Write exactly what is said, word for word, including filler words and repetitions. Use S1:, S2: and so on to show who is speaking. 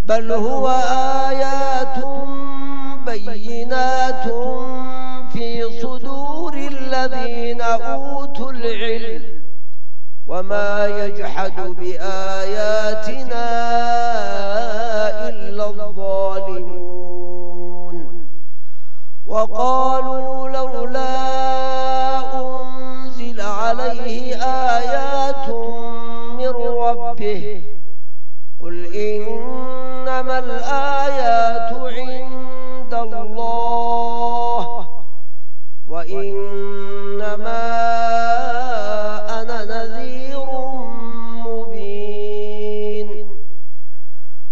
S1: بل هو آيات بينات في صدور الذين أوتوا العلم وما يجحد بآياتنا إلا الظالمون. وقالوا لولا